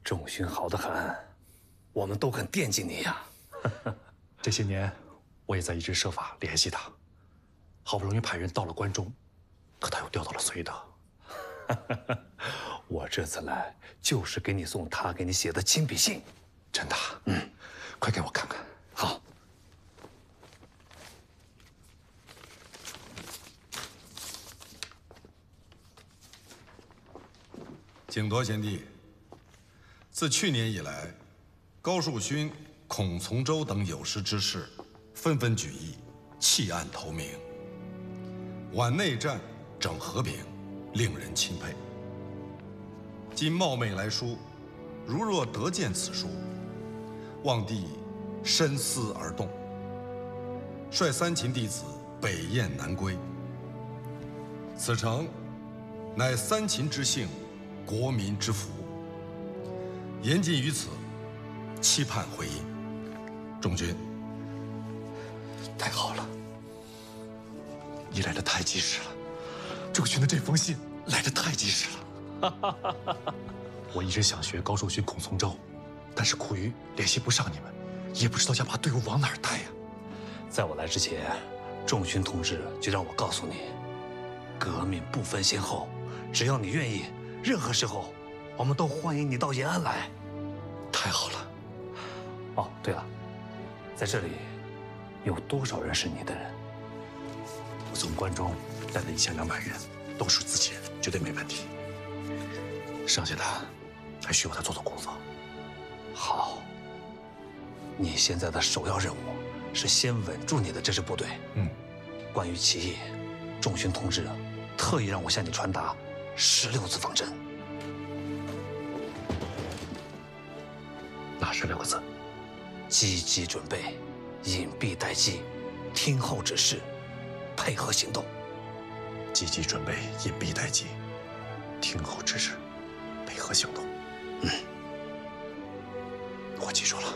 仲勋好得很，我们都很惦记你呀。 这些年，我也在一直设法联系他，好不容易派人到了关中，可他又调到了绥德。 我这次来就是给你送他给你写的亲笔信。 真的？快给我看看。 好。 景铎贤弟，自去年以来，高树勋、孔从周等有识之士纷纷举义，弃暗投明，挽内战，整和平，令人钦佩。今冒昧来书，如若得见此书，望帝深思而动，率三秦弟子北雁南归。此诚乃三秦之幸，国民之福。言尽于此，期盼回音。仲君， 太好了，你来的太及时了。仲勋的这封信来的太及时了。我一直想学高树勋、孔从周，但是苦于联系不上你们，也不知道要把队伍往哪儿带呀。 在我来之前，仲勋同志就让我告诉你，革命不分先后，只要你愿意，任何时候，我们都欢迎你到延安来。 太好了。 哦，对了，在这里有多少人是你的人？ 我从关中带了1200人，都是自己人，绝对没问题。剩下的还需要他做做工作。 好，你现在的首要任务是先稳住你的这支部队。关于起义，仲勋同志特意让我向你传达16字方针。 哪16个字？ 积极准备，隐蔽待机，听候指示，配合行动。 积极准备，隐蔽待机，听候指示，配合行动。我记住了。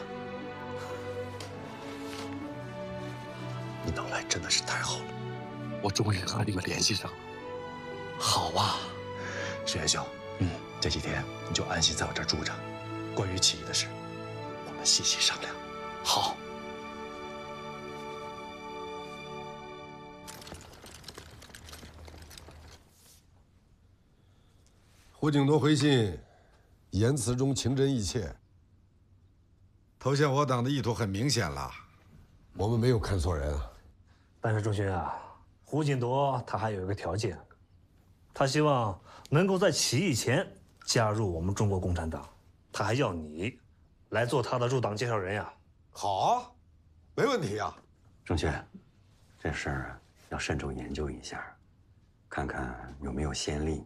你能来真的是太好了，我终于和你们联系上了。 好啊， 石元兄，这几天你就安心在我这儿住着，关于起义的事，我们细细商量。 好。 胡景铎回信，言辞中情真意切， 投降我党的意图很明显了。 我们没有看错人啊。 但是仲勋啊，胡景铎他还有一个条件，他希望能够在起义前加入我们中国共产党，他还要你来做他的入党介绍人呀。 好啊，没问题啊。 仲勋，这事儿要慎重研究一下，看看有没有先例。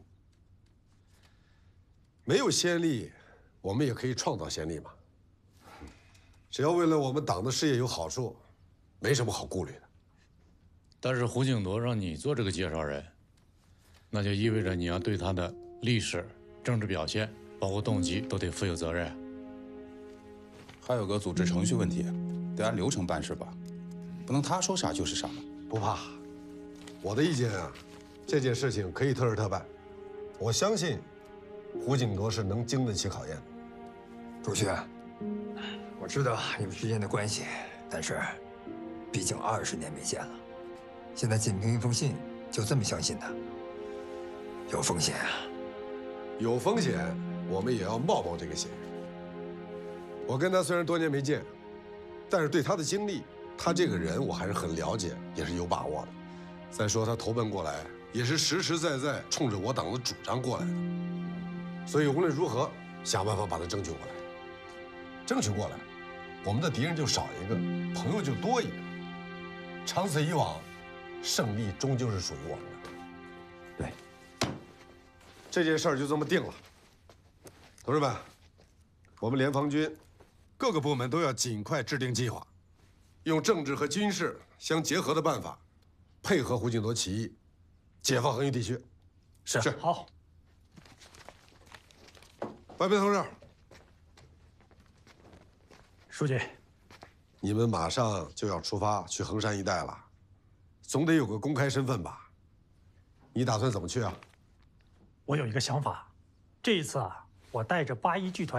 没有先例，我们也可以创造先例嘛。只要为了我们党的事业有好处，没什么好顾虑的。 但是胡景铎让你做这个介绍人，那就意味着你要对他的历史、政治表现，包括动机，都得负有责任。 还有个组织程序问题，得按流程办事吧，不能他说啥就是啥。 不怕，我的意见啊，这件事情可以特事特办。我相信胡景铎是能经得起考验的。 仲勋，我知道你们之间的关系，但是毕竟20年没见了，现在仅凭一封信就这么相信他，有风险啊。 有风险，我们也要冒这个险。我跟他虽然多年没见，但是对他的经历，他这个人我还是很了解，也是有把握的。再说他投奔过来，也是实实在在冲着我党的主张过来的。所以无论如何，想办法把他争取过来。争取过来，我们的敌人就少一个，朋友就多一个。长此以往，胜利终究是属于我们的。 对， 这件事儿就这么定了。同志们，我们联防军各个部门都要尽快制定计划，用政治和军事相结合的办法， 配合胡景铎起义，解放横余地区。 是。好。 白培同志， 书记， 你们马上就要出发去衡山一带了，总得有个公开身份吧？你打算怎么去啊？ 我有一个想法，这一次啊，我带着81剧团